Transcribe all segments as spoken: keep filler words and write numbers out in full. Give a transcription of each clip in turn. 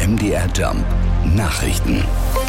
M D R Jump Nachrichten.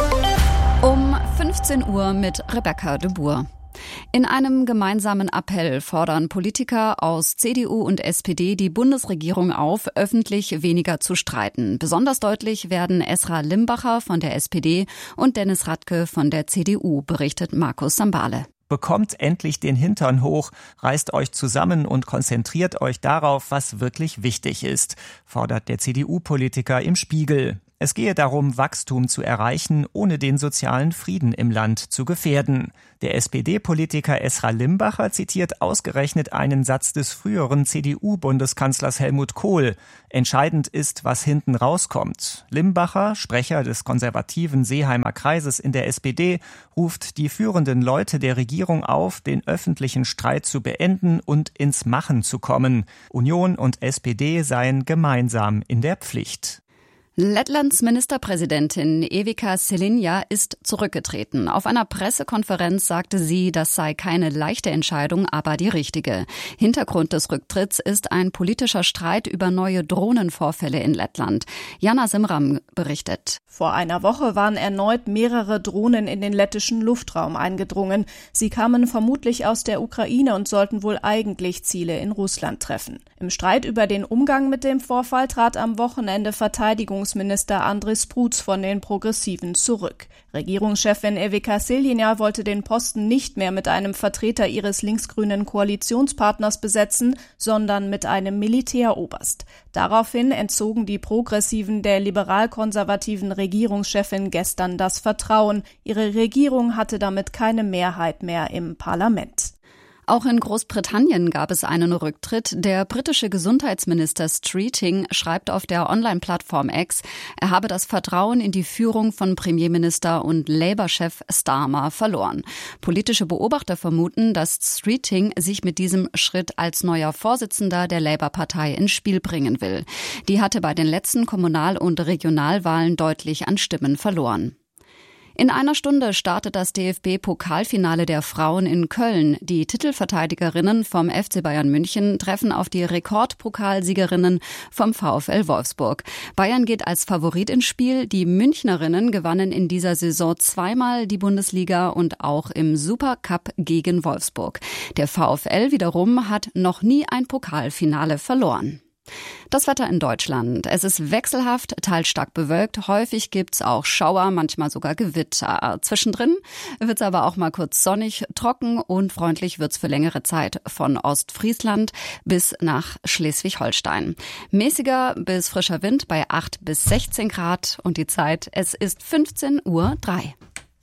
Um fünfzehn Uhr mit Rebecca de Boer. In einem gemeinsamen Appell fordern Politiker aus C D U und S P D die Bundesregierung auf, öffentlich weniger zu streiten. Besonders deutlich werden Esra Limbacher von der S P D und Dennis Radke von der C D U, berichtet Markus Sambale. Bekommt endlich den Hintern hoch, reißt euch zusammen und konzentriert euch darauf, was wirklich wichtig ist, fordert der C D U-Politiker im Spiegel. Es gehe darum, Wachstum zu erreichen, ohne den sozialen Frieden im Land zu gefährden. Der S P D-Politiker Esra Limbacher zitiert ausgerechnet einen Satz des früheren C D U-Bundeskanzlers Helmut Kohl. Entscheidend ist, was hinten rauskommt. Limbacher, Sprecher des konservativen Seeheimer Kreises in der S P D, ruft die führenden Leute der Regierung auf, den öffentlichen Streit zu beenden und ins Machen zu kommen. Union und S P D seien gemeinsam in der Pflicht. Lettlands Ministerpräsidentin Evika Celinja ist zurückgetreten. Auf einer Pressekonferenz sagte sie, das sei keine leichte Entscheidung, aber die richtige. Hintergrund des Rücktritts ist ein politischer Streit über neue Drohnenvorfälle in Lettland. Jana Simram berichtet. Vor einer Woche waren erneut mehrere Drohnen in den lettischen Luftraum eingedrungen. Sie kamen vermutlich aus der Ukraine und sollten wohl eigentlich Ziele in Russland treffen. Im Streit über den Umgang mit dem Vorfall trat am Wochenende Verteidigungsminister Andris Prutz von den Progressiven zurück. Regierungschefin Evika Celinja wollte den Posten nicht mehr mit einem Vertreter ihres linksgrünen Koalitionspartners besetzen, sondern mit einem Militäroberst. Daraufhin entzogen die Progressiven der liberal-konservativen Regierungschefin gestern das Vertrauen. Ihre Regierung hatte damit keine Mehrheit mehr im Parlament. Auch in Großbritannien gab es einen Rücktritt. Der britische Gesundheitsminister Streeting schreibt auf der Online-Plattform X, er habe das Vertrauen in die Führung von Premierminister und Labour-Chef Starmer verloren. Politische Beobachter vermuten, dass Streeting sich mit diesem Schritt als neuer Vorsitzender der Labour-Partei ins Spiel bringen will. Die hatte bei den letzten Kommunal- und Regionalwahlen deutlich an Stimmen verloren. In einer Stunde startet das D F B-Pokalfinale der Frauen in Köln. Die Titelverteidigerinnen vom F C Bayern München treffen auf die Rekordpokalsiegerinnen vom VfL Wolfsburg. Bayern geht als Favorit ins Spiel. Die Münchnerinnen gewannen in dieser Saison zweimal die Bundesliga und auch im Supercup gegen Wolfsburg. Der VfL wiederum hat noch nie ein Pokalfinale verloren. Das Wetter in Deutschland. Es ist wechselhaft, teils stark bewölkt. Häufig gibt's auch Schauer, manchmal sogar Gewitter. Zwischendrin wird's aber auch mal kurz sonnig, trocken und freundlich wird's für längere Zeit von Ostfriesland bis nach Schleswig-Holstein. Mäßiger bis frischer Wind bei acht bis sechzehn Grad und die Zeit, es ist fünfzehn Uhr drei.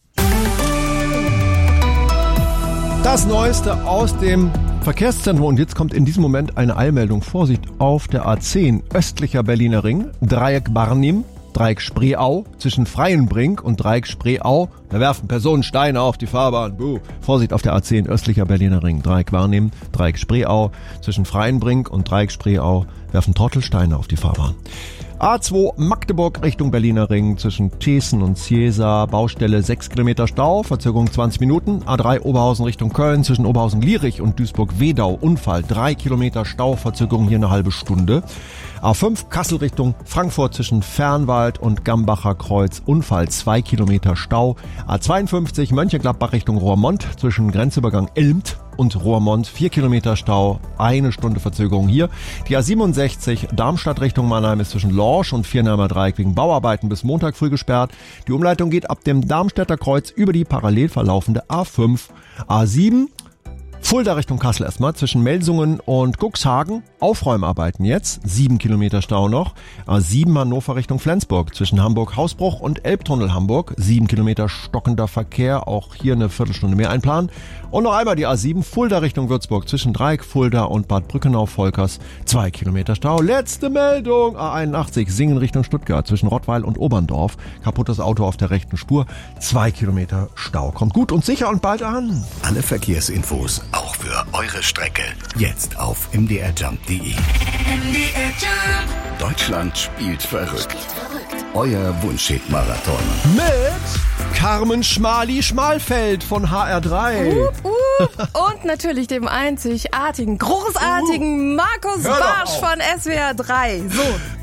Das Neueste aus dem Verkehrszentrum. Und jetzt kommt in diesem Moment eine Eilmeldung. Vorsicht auf der A zehn, östlicher Berliner Ring, Dreieck Barnim, Dreieck Spreeau, zwischen Freienbrink und Dreieck Spreeau. Da werfen Personen Steine auf die Fahrbahn. Buh. Vorsicht auf der A zehn, östlicher Berliner Ring, Dreieck Barnim, Dreieck Spreeau, zwischen Freienbrink und Dreieck Spreeau werfen Trottel Steine auf die Fahrbahn. A zwei Magdeburg Richtung Berliner Ring, zwischen Thesen und Ciesa, Baustelle sechs Kilometer Stau, Verzögerung zwanzig Minuten. A drei Oberhausen Richtung Köln, zwischen Oberhausen-Lierich und Duisburg-Wedau, Unfall, drei Kilometer Stau, Verzögerung hier eine halbe Stunde. A fünf Kassel Richtung Frankfurt, zwischen Fernwald und Gambacher Kreuz, Unfall, zwei Kilometer Stau. A zweiundfünfzig Mönchengladbach Richtung Roermond, zwischen Grenzübergang Elmt und Roermond, vier Kilometer Stau, eine Stunde Verzögerung hier. Die A siebenundsechzig Darmstadt Richtung Mannheim ist zwischen Lorsch und Viernheimer Dreieck wegen Bauarbeiten bis Montag früh gesperrt. Die Umleitung geht ab dem Darmstädter Kreuz über die parallel verlaufende A fünf. A sieben Fulda Richtung Kassel erstmal, zwischen Melsungen und Cuxhagen. Aufräumarbeiten jetzt, sieben Kilometer Stau noch. A sieben Hannover Richtung Flensburg, zwischen Hamburg-Hausbruch und Elbtunnel Hamburg. sieben Kilometer stockender Verkehr, auch hier eine Viertelstunde mehr einplanen. Und noch einmal die A sieben Fulda Richtung Würzburg, zwischen Dreieck, Fulda und Bad Brückenau-Volkers. zwei Kilometer Stau. Letzte Meldung, A einundachtzig Singen Richtung Stuttgart, zwischen Rottweil und Oberndorf. Kaputtes Auto auf der rechten Spur. zwei Kilometer Stau. Kommt gut und sicher und bald an. Alle Verkehrsinfos auch für eure Strecke jetzt auf m d r jump punkt d e. M D R Jump. Deutschland spielt verrückt. Euer Wunschhit-Marathon. Mit Carmen Schmali-Schmalfeld von H R drei. Uh, uh. Und natürlich dem einzigartigen, großartigen Markus Barsch von S W R drei. So.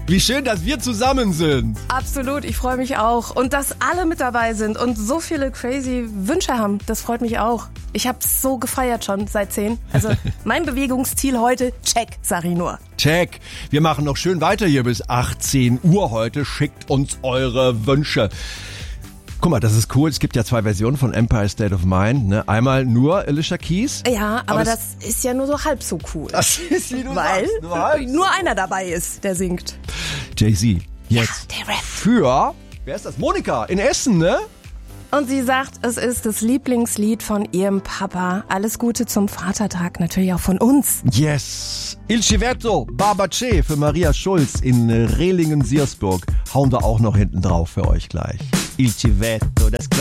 Wie schön, dass wir zusammen sind. Absolut, ich freue mich auch. Und dass alle mit dabei sind und so viele crazy Wünsche haben, das freut mich auch. Ich habe so gefeiert schon seit zehn. Also mein Bewegungsziel heute, check, sag ich nur. Check. Wir machen noch schön weiter hier bis achtzehn Uhr heute. Schickt uns eure Wünsche. Guck mal, das ist cool. Es gibt ja zwei Versionen von Empire State of Mind. Ne? Einmal nur Alicia Keys. Ja, aber, aber das ist ja nur so halb so cool. Das ist, wie du Weil sagst, nur, halb nur einer dabei ist, der singt. Jay-Z, jetzt ja, der Rap. für, wer ist das? Monika in Essen, ne? Und sie sagt, es ist das Lieblingslied von ihrem Papa. Alles Gute zum Vatertag, natürlich auch von uns. Yes. Il Civetto, Barbace für Maria Schulz in Rehlingen-Siersburg. Hauen wir auch noch hinten drauf für euch gleich. Il Civetto, das